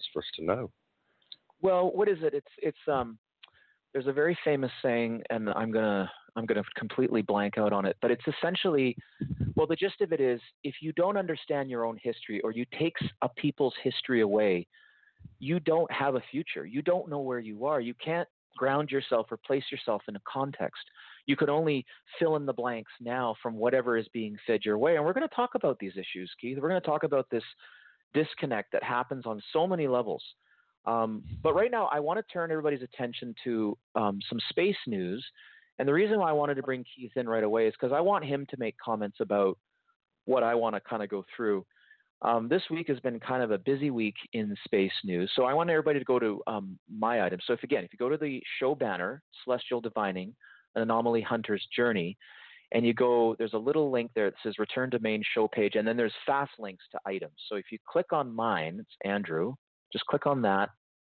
for us to know. Well, what is it? It's there's a very famous saying, and I'm gonna completely blank out on it, but it's essentially, well, the gist of it is, if you don't understand your own history, or you take a people's history away, you don't have a future. You don't know where you are. You can't ground yourself or place yourself in a context. You can only fill in the blanks now from whatever is being fed your way. And we're going to talk about these issues, Keith. We're going to talk about this disconnect that happens on so many levels. But right now, I want to turn everybody's attention to some space news. And the reason why I wanted to bring Keith in right away is because I want him to make comments about what I want to kind of go through. This week has been kind of a busy week in space news. So I want everybody to go to my items. So if you go to the show banner, Celestial Divining, an Anomaly Hunter's Journey, and you go, there's a little link there that says Return to Main Show Page, and then there's fast links to items. So if you click on mine, it's Andrew, just click on that.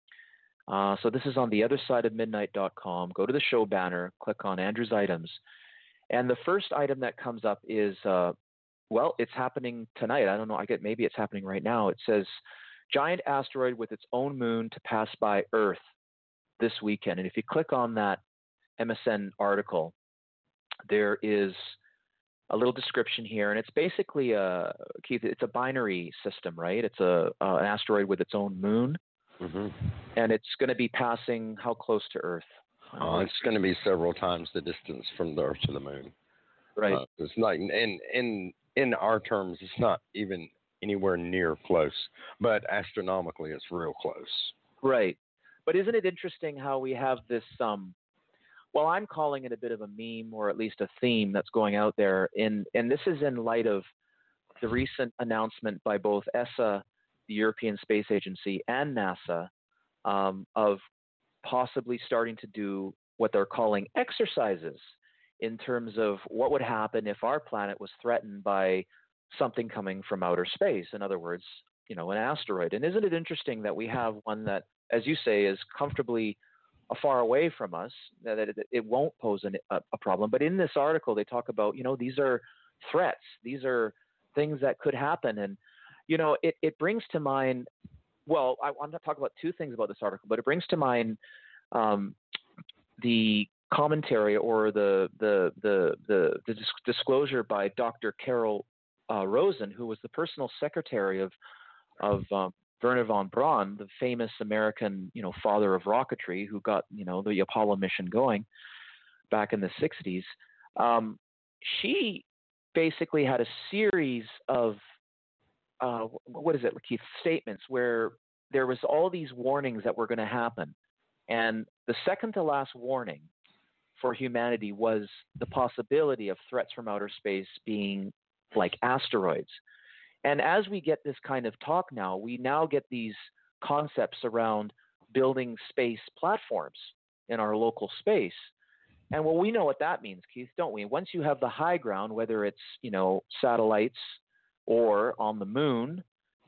So this is on the other side of midnight.com. Go to the show banner, click on Andrew's items. And the first item that comes up is, well, it's happening tonight. I don't know. Maybe it's happening right now. It says giant asteroid with its own moon to pass by Earth this weekend. And if you click on that MSN article, there is a little description here, and it's basically Keith, it's a binary system, right? It's an asteroid with its own moon, and it's going to be passing how close to Earth? It's going to be several times the distance from the Earth to the moon. Right. It's not in our terms, it's not even anywhere near close, but astronomically, it's real close. Right. But isn't it interesting how we have this? Well, I'm calling it a bit of a meme, or at least a theme that's going out there. And this is in light of the recent announcement by both ESA, the European Space Agency, and NASA of possibly starting to do what they're calling exercises in terms of what would happen if our planet was threatened by something coming from outer space. In other words, an asteroid. And isn't it interesting that we have one that, as you say, is comfortably far away from us, that it won't pose a problem. But in this article, they talk about, these are threats. These are things that could happen. And, it brings to mind, well, I'm going to talk about two things about this article, but it brings to mind the commentary or the disclosure by Dr. Carol Rosen, who was the personal secretary of Wernher von Braun, the famous American, father of rocketry, who got, the Apollo mission going back in the 60s. She basically had a series of, Keith, statements where there was all these warnings that were going to happen. And the second to last warning for humanity was the possibility of threats from outer space being like asteroids. And as we get this kind of talk now, we now get these concepts around building space platforms in our local space. And well, we know what that means, Keith, don't we? Once you have the high ground, whether it's, satellites or on the moon,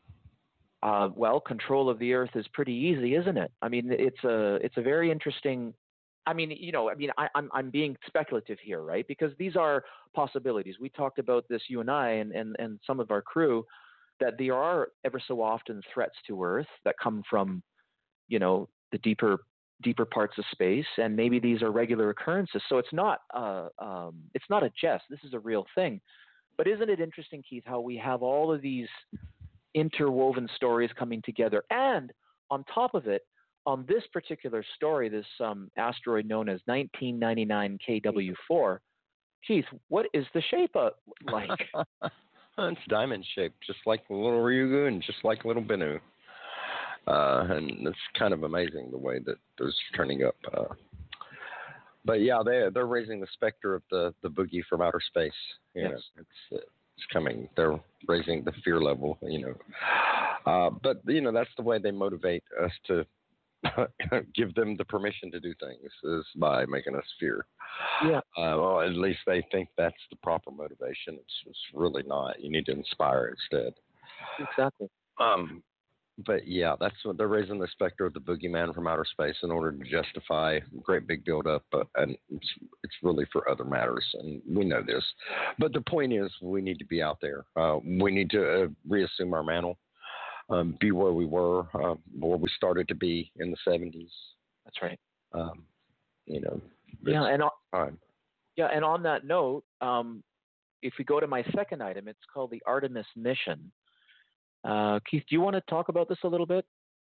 control of the Earth is pretty easy, isn't it? I mean, it's a very interesting. I'm being speculative here, right? Because these are possibilities. We talked about this, you and I, and some of our crew, that there are ever so often threats to Earth that come from, the deeper parts of space, and maybe these are regular occurrences. So it's not a jest. This is a real thing. But isn't it interesting, Keith, how we have all of these interwoven stories coming together, and on top of it, on this particular story, this asteroid known as 1999 KW4, Keith, what is the shape like? It's diamond shaped, just like little Ryugu and just like little Bennu. And it's kind of amazing the way that those are turning up. But yeah, they're raising the specter of the boogie from outer space. Yes. It's coming. They're raising the fear level. But that's the way they motivate us to give them the permission to do things, is by making us fear. Yeah. Well, at least they think that's the proper motivation. It's really not. You need to inspire instead. Exactly. But yeah, that's what they're raising the specter of the boogeyman from outer space in order to justify great big buildup, and it's really for other matters, and we know this. But the point is, we need to be out there. We need to reassume our mantle. be where we were, where we started to be in the 70s. That's right. Um, you know, it's Yeah, and time. yeah, and on that note, if we go to my second item, it's called the Artemis mission. Keith, do you want to talk about this a little bit?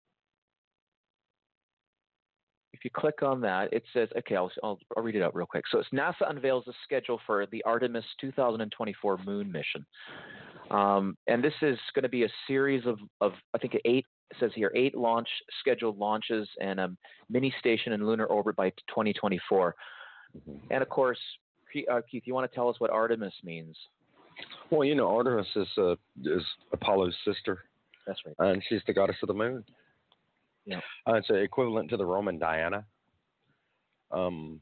If you click on that, it says, okay, I'll read it out real quick. So it's NASA unveils the schedule for the Artemis 2024 moon mission. And this is going to be a series of I think, eight, it says here, 8 scheduled launches and a mini station in lunar orbit by 2024. Mhm. And of course, Keith, you want to tell us what Artemis means? Well, Artemis is Apollo's sister, That's right. and she's the goddess of the moon. Yeah. It's equivalent to the Roman Diana, and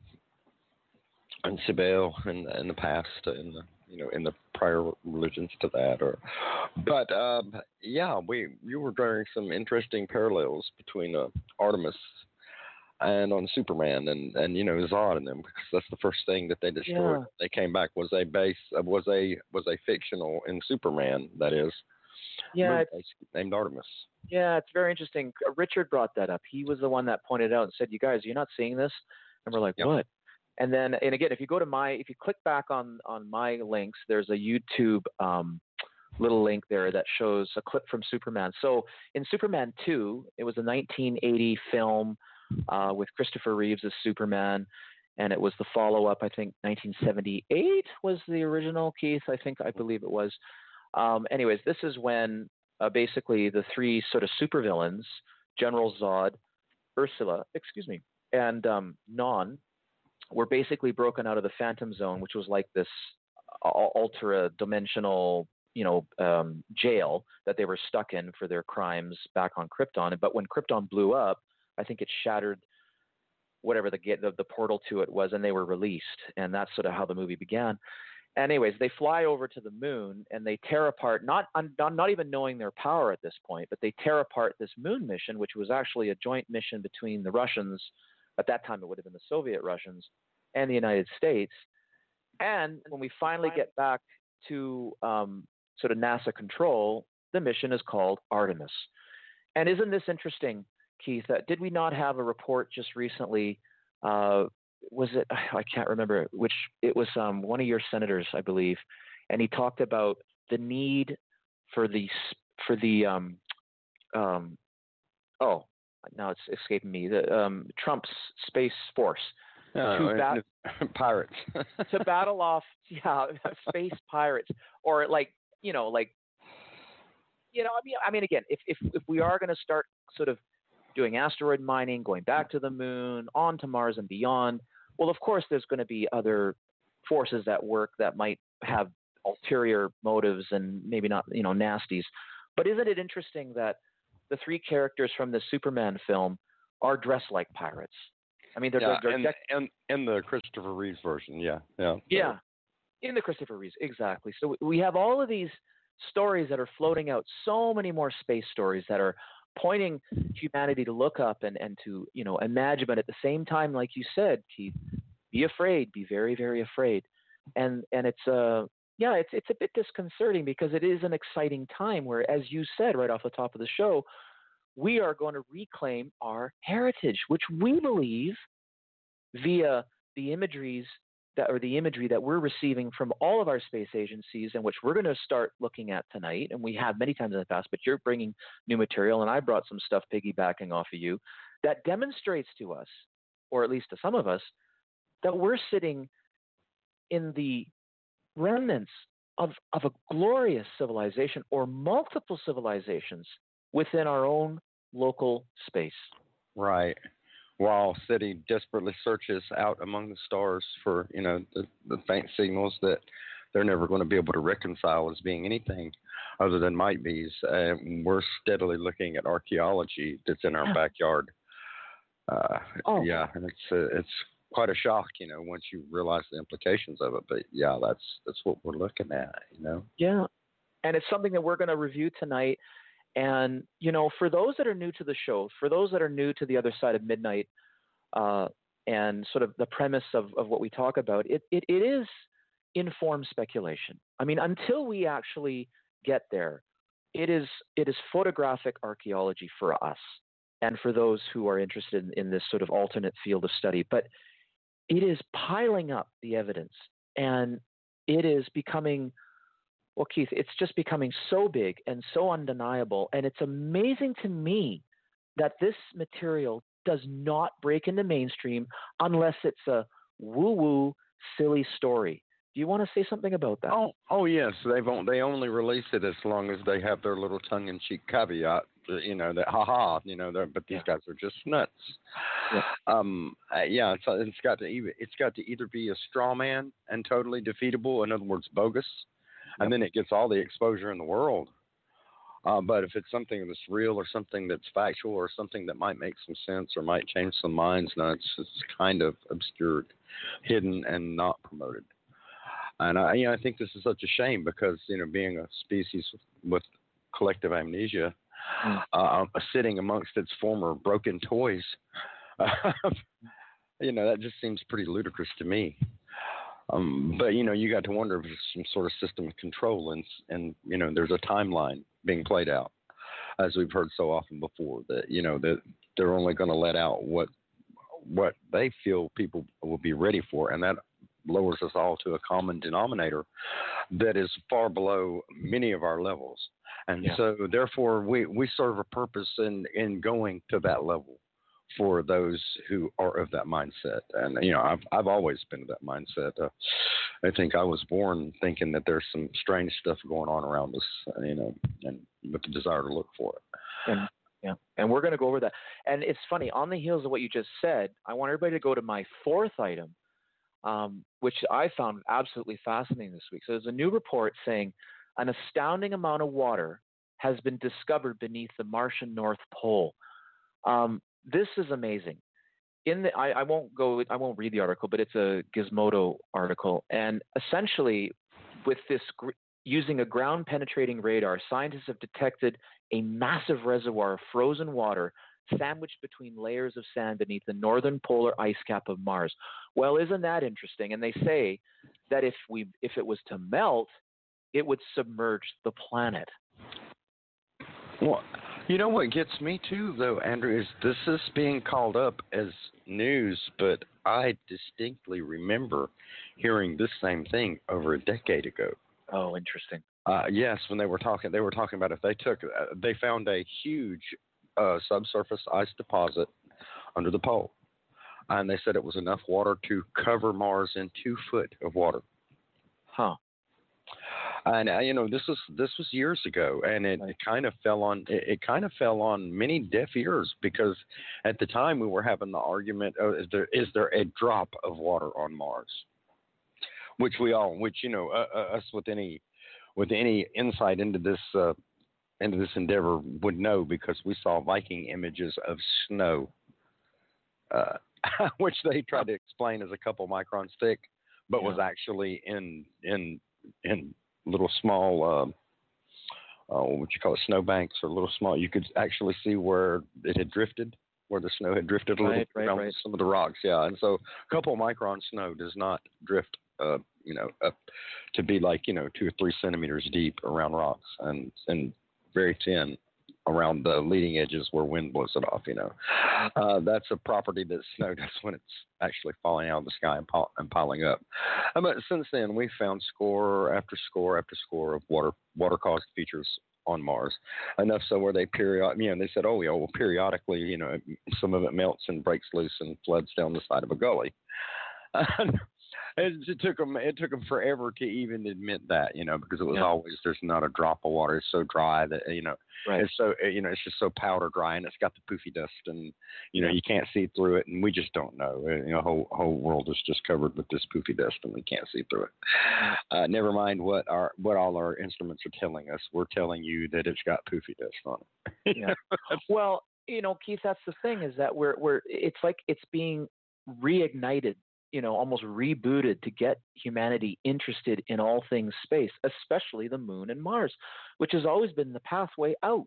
Cybele in the past, in the prior religions to that. But yeah, you were drawing some interesting parallels between Artemis and on Superman and Zod and them, because that's the first thing that they destroyed. Yeah. They came back was a fictional in Superman, that is, Yeah, named Artemis. yeah, it's very interesting. Richard brought that up. He was the one that pointed out and said, "You guys, you're not seeing this," and we're like, Yep. "What?" And then, and again, if you click back on my links, there's a YouTube little link there that shows a clip from Superman. So in Superman 2, it was a 1980 film with Christopher Reeves as Superman, and it was the follow-up. I think 1978 was the original, Keith. I believe it was. Anyways, this is when basically the 3 sort of supervillains, General Zod, Ursula, and Non, were basically broken out of the Phantom Zone, which was like this ultra-dimensional, jail that they were stuck in for their crimes back on Krypton. But when Krypton blew up, I think it shattered whatever the portal to it was, and they were released. And that's sort of how the movie began. Anyways, they fly over to the moon and they tear apart, not even knowing their power at this point, but they tear apart this moon mission, which was actually a joint mission between the Russians. At that time, it would have been the Soviet Russians and the United States. And when we finally get back to sort of NASA control, the mission is called Artemis. And isn't this interesting, Keith? Did we not have a report just recently? Was it? I can't remember which. It was one of your senators, I believe, and he talked about the need for the oh, now it's escaping me. The Trump's Space Force pirates to battle off, space pirates, or I mean, again, if we are going to start sort of doing asteroid mining, going back to the moon, on to Mars and beyond, well, of course, there's going to be other forces at work that might have ulterior motives and maybe not, nasties. But isn't it interesting that the 3 characters from the Superman film are dressed like pirates? I mean, they're in the Christopher Reeves version, yeah. Yeah, in the Christopher Reeves, exactly. So we have all of these stories that are floating out, so many more space stories that are pointing humanity to look up and to imagine, but at the same time, like you said, Keith, be afraid, be very, very afraid, and it's it's a bit disconcerting because it is an exciting time where, as you said right off the top of the show, we are going to reclaim our heritage, which we believe via the imagery that we're receiving from all of our space agencies, and which we're going to start looking at tonight, and we have many times in the past, but you're bringing new material, and I brought some stuff piggybacking off of you, that demonstrates to us, or at least to some of us, that we're sitting in the remnants of a glorious civilization or multiple civilizations within our own local space. Right. While SETI desperately searches out among the stars for, the faint signals that they're never going to be able to reconcile as being anything other than might be's. We're steadily looking at archaeology that's in our backyard. Yeah, and it's quite a shock, once you realize the implications of it. But yeah, that's what we're looking at, Yeah, and it's something that we're going to review tonight. And, for those that are new to the show, for those that are new to the other side of midnight, and sort of the premise of what we talk about, it is informed speculation. I mean, until we actually get there, it is photographic archaeology for us and for those who are interested in this sort of alternate field of study. But it is piling up the evidence, and it is becoming, well, Keith, it's just becoming so big and so undeniable. And it's amazing to me that this material does not break into mainstream unless it's a woo-woo, silly story. Do you want to say something about that? Oh yes. They only release it as long as they have their little tongue-in-cheek caveat, that haha, but these guys are just nuts. Yeah. It's got to either be a straw man and totally defeatable, in other words, bogus, and then it gets all the exposure in the world. But if it's something that's real or something that's factual or something that might make some sense or might change some minds, no, it's kind of obscured, hidden, and not promoted. And I think this is such a shame because, being a species with collective amnesia, sitting amongst its former broken toys, that just seems pretty ludicrous to me. But, you got to wonder if there's some sort of system of control and there's a timeline being played out, as we've heard so often before, that, that they're only going to let out what they feel people will be ready for. And that lowers us all to a common denominator that is far below many of our levels. And so therefore we serve a purpose in going to that level for those who are of that mindset. And, I've always been of that mindset. I think I was born thinking that there's some strange stuff going on around us, and with the desire to look for it. And we're going to go over that. And it's funny, on the heels of what you just said, I want everybody to go to my fourth item, which I found absolutely fascinating this week. So there's a new report saying an astounding amount of water has been discovered beneath the Martian North Pole. This is amazing. I won't read the article, but it's a Gizmodo article. And essentially, with this, using a ground penetrating radar, scientists have detected a massive reservoir of frozen water sandwiched between layers of sand beneath the northern polar ice cap of Mars. Well, isn't that interesting? And they say that if it was to melt, it would submerge the planet. Well, what gets me too, though, Andrew, is this is being called up as news, but I distinctly remember hearing this same thing over a decade ago. Oh, interesting. Yes, when they were talking about if they found a huge subsurface ice deposit under the pole, and they said it was enough water to cover Mars in 2 foot of water. Huh. And this was years ago, and it kind of fell on many deaf ears, because at the time we were having the argument: is there a drop of water on Mars? Which us with any insight into this endeavor would know, because we saw Viking images of snow, which they tried to explain as a couple microns thick, but was actually in little small, snowbanks, or little small. You could actually see where it had drifted, where the snow had drifted a little around some of the rocks. Yeah, and so a couple micron snow does not drift, up to be like 2 or 3 centimeters deep around rocks, and very thin around the leading edges where wind blows it off. That's a property that snow does when it's actually falling out of the sky and piling up. But since then, we've found score after score after score of water-caused features on Mars. Enough so where they they said, periodically, some of it melts and breaks loose and floods down the side of a gully. It took them forever to even admit that, because it was always, there's not a drop of water. It's so dry that, it's so, it's just so powder dry, and it's got the poofy dust, and, you can't see through it, and we just don't know. Whole world is just covered with this poofy dust, and we can't see through it. Never mind what all our instruments are telling us. We're telling you that it's got poofy dust on it. Yeah. Well, Keith, that's the thing, is that it's like it's being reignited, almost rebooted, to get humanity interested in all things space, especially the moon and Mars, which has always been the pathway out.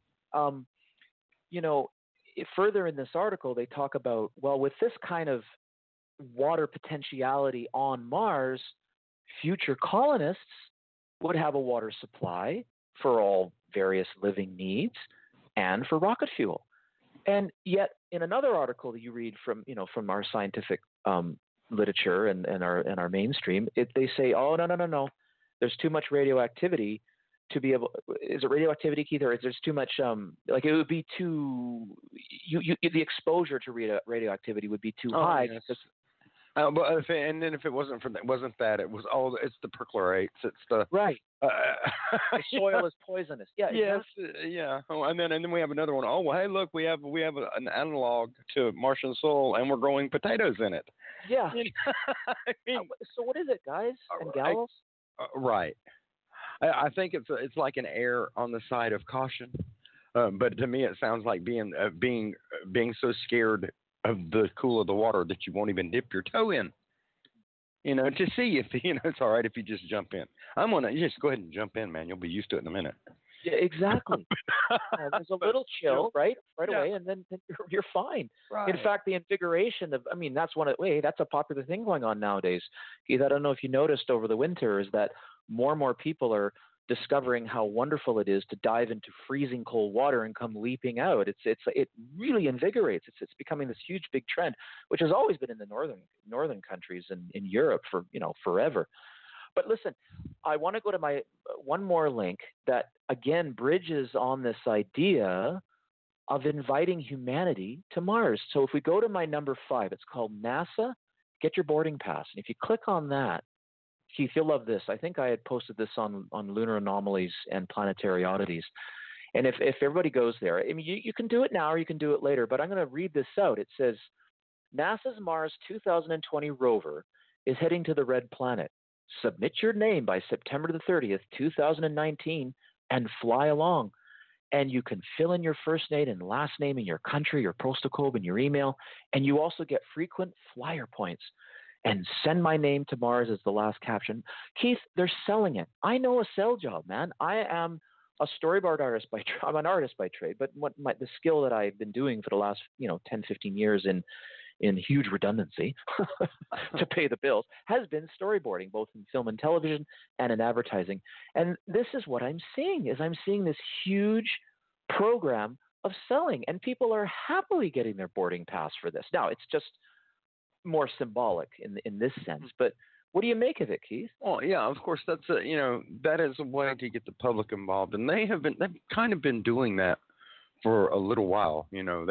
Further in this article, they talk about, with this kind of water potentiality on Mars, future colonists would have a water supply for all various living needs and for rocket fuel. And yet, in another article that you read from, from our scientific literature and our mainstream, they say, oh, no, there's too much radioactivity to be able. Is it radioactivity, Keith, or is there too much? Like it would be too. The exposure to radioactivity would be too high. Yes. And then if it wasn't for that, it was all. It's the perchlorates. It's the right. The soil is poisonous. Yeah. Yes. Exactly. Yeah. Oh, and then we have another one. Oh, well, hey, look, we have an analog to Martian soil, and we're growing potatoes in it. Yeah. I mean, so what is it, guys and gals? Right. I think it's like an err on the side of caution, but to me it sounds like being so scared of the cool of the water that you won't even dip your toe in. To see if it's all right if you just jump in. You just go ahead and jump in, man. You'll be used to it in a minute. Yeah, exactly. There's a little chill, right away, and then you're fine. Right. In fact, the invigoration that's a popular thing going on nowadays. Keith, I don't know if you noticed over the winter is that more and more people are discovering how wonderful it is to dive into freezing cold water and come leaping out. It really invigorates. It's becoming this huge big trend, which has always been in the northern countries and in Europe for forever. But listen, I want to go to my one more link that again bridges on this idea of inviting humanity to Mars. So if we go to my number 5, it's called NASA Get Your Boarding Pass. And if you click on that, Keith, you'll love this. I think I had posted this on Lunar Anomalies and Planetary Oddities. And if everybody goes there, I mean, you can do it now or you can do it later, but I'm going to read this out. It says, NASA's Mars 2020 rover is heading to the red planet. Submit your name by September the 30th, 2019, and fly along. And you can fill in your first name and last name and your country, your postal code, and your email. And you also get frequent flyer points. And send my name to Mars as the last caption. Keith, they're selling it. I know a sell job, man. I am a storyboard artist I'm an artist by trade, but the skill that I've been doing for the last 10, 15 years in huge redundancy to pay the bills has been storyboarding, both in film and television and in advertising. And this is what I'm seeing this huge program of selling, and people are happily getting their boarding pass for this. Now, it's just more symbolic in this sense, but what do you make of it, Keith? Well, yeah, of course, that is a way to get the public involved, and they've kind of been doing that for a little while.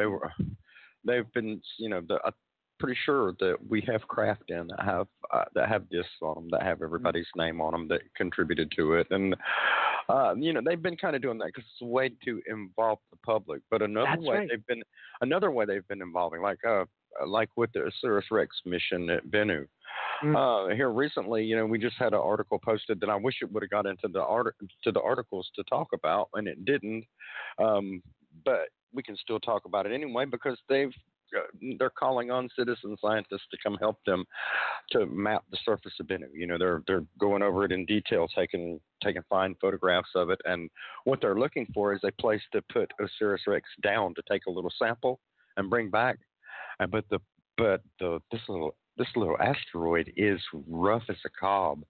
They've been, I'm pretty sure that we have craft in that have discs on them, that have everybody's name on them that contributed to it, and they've been kind of doing that because it's a way to involve the public. But another way they've been involving, like with the OSIRIS-REx mission at Bennu. Here recently, we just had an article posted that I wish it would have got into the articles to talk about, and it didn't. But we can still talk about it anyway because they're calling on citizen scientists to come help them to map the surface of Bennu. They're going over it in detail, taking fine photographs of it, and what they're looking for is a place to put OSIRIS-REx down to take a little sample and bring back. But this little asteroid is rough as a cob.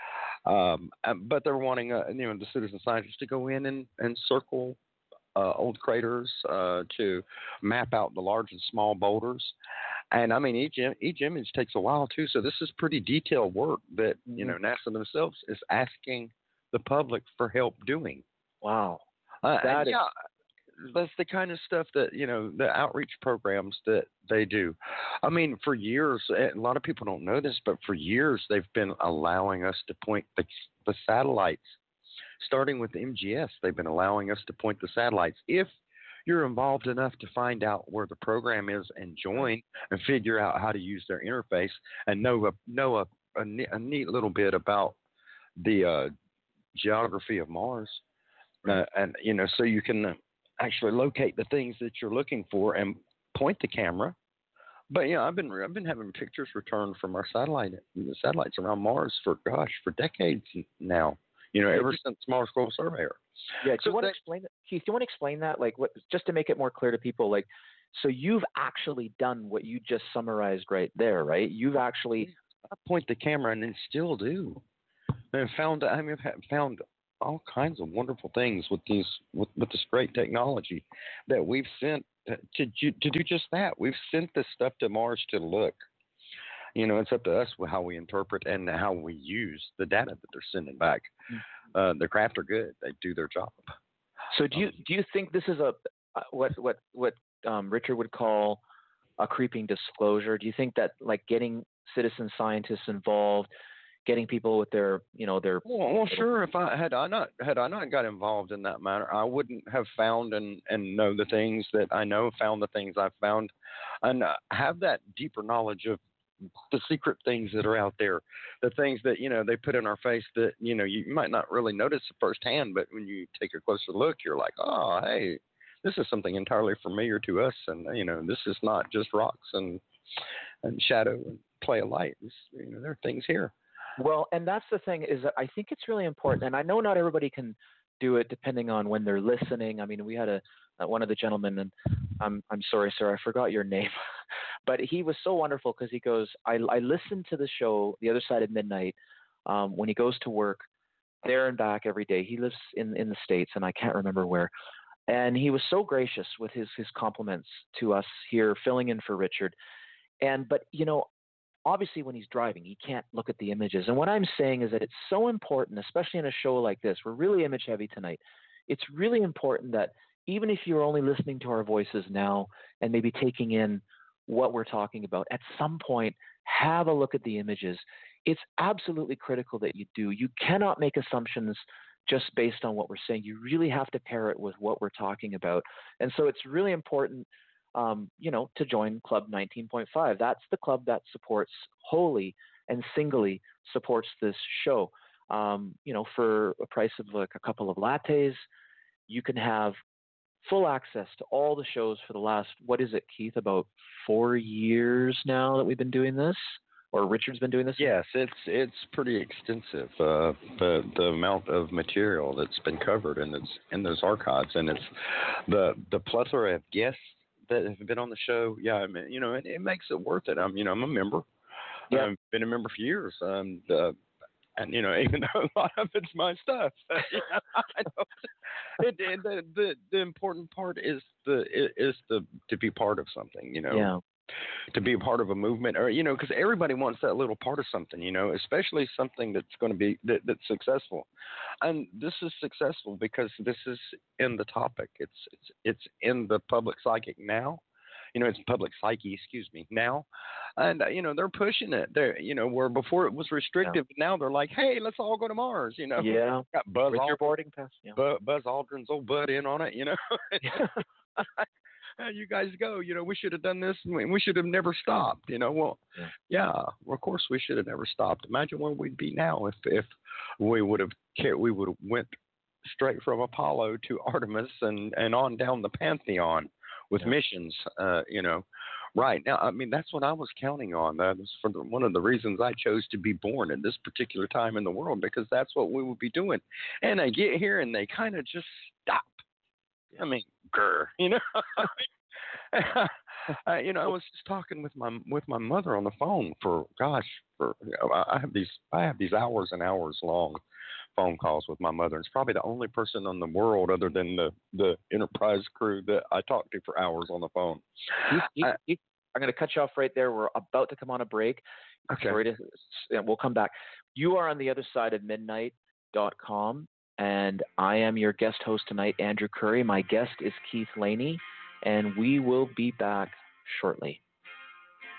But they're wanting the citizen scientists to go in and circle old craters to map out the large and small boulders. And I mean each image takes a while too. So this is pretty detailed work that NASA themselves is asking the public for help doing. Wow. That's the kind of stuff that, the outreach programs that they do. I mean, for years, a lot of people don't know this, but for years they've been allowing us to point the satellites. Starting with the MGS, they've been allowing us to point the satellites. If you're involved enough to find out where the program is and join and figure out how to use their interface and know a neat little bit about the geography of Mars, and so you can actually locate the things that you're looking for and point the camera. But I've been having pictures returned from our satellites around Mars for decades now. Ever since Mars Global Surveyor. Yeah. Do you want to explain that, Keith? Do you want to explain that, just to make it more clear to people? So you've actually done what you just summarized right there, right? You've actually I point the camera and then still do. And I've found all kinds of wonderful things with this great technology that we've sent to do just that. We've sent this stuff to Mars to look. It's up to us how we interpret and how we use the data that they're sending back. The craft are good; they do their job. So do you think this is a what Richard would call a creeping disclosure? Do you think that like getting citizen scientists involved, getting people with their Well, sure. If I had I not got involved in that matter, I wouldn't have found and know the things that I know, found the things I've found, and have that deeper knowledge of the secret things that are out there, the things that they put in our face that you might not really notice firsthand, but when you take a closer look, you're like, oh, hey, this is something entirely familiar to us, and this is not just rocks and shadow and play of light. There are things here. Well, and that's the thing is that I think it's really important, and I know not everybody can do it depending on when they're listening. I mean, we had one of the gentlemen, and I'm sorry, sir, I forgot your name, but he was so wonderful because he goes, I listened to the show, The Other Side of Midnight, when he goes to work there and back every day. He lives in the States, and I can't remember where. And he was so gracious with his compliments to us here, filling in for Richard. But obviously when he's driving, he can't look at the images. And what I'm saying is that it's so important, especially in a show like this, we're really image heavy tonight. It's really important that even if you're only listening to our voices now and maybe taking in what we're talking about, at some point, have a look at the images. It's absolutely critical that you do. You cannot make assumptions just based on what we're saying. You really have to pair it with what we're talking about. And so it's really important to join Club 19.5. That's the club that supports wholly and singly supports this show. For a price of like a couple of lattes, you can have full access to all the shows for the last, what is it, Keith, about 4 years now that we've been doing this? Or Richard's been doing this? Yes, it's pretty extensive. The amount of material that's been covered in those archives, and it's the plethora of guests that have been on the show. Yeah, I mean, it makes it worth it. I'm a member. Yeah. I've been a member for years. And even though a lot of it's my stuff, I don't, the important part is to be part of something. Yeah. To be a part of a movement, or because everybody wants that little part of something, especially something that's going to be that's successful. And this is successful because this is in the topic. It's in the public psychic now. It's public psyche, excuse me, now. And they're pushing it. They're where before it was restrictive, now they're like, hey, let's all go to Mars. Yeah. Got Buzz with Aldrin, your boarding pass. Yeah. Buzz Aldrin's old bud in on it. You guys go. We should have done this. We should have never stopped. Well, yeah, of course we should have never stopped. Imagine where we'd be now if we would have went straight from Apollo to Artemis and on down the Pantheon with missions. Right now, I mean, that's what I was counting on. That was one of the reasons I chose to be born at this particular time in the world, because that's what we would be doing. And I get here and they kind of just stop. I mean, grr, I was just talking with my mother on the phone I have these hours and hours long phone calls with my mother. It's probably the only person in the world other than the Enterprise crew that I talk to for hours on the phone. I'm going to cut you off right there. We're about to come on a break. Okay. We'll come back. You are on the other side of midnight.com. And I am your guest host tonight, Andrew Curry. My guest is Keith Laney, and we will be back shortly.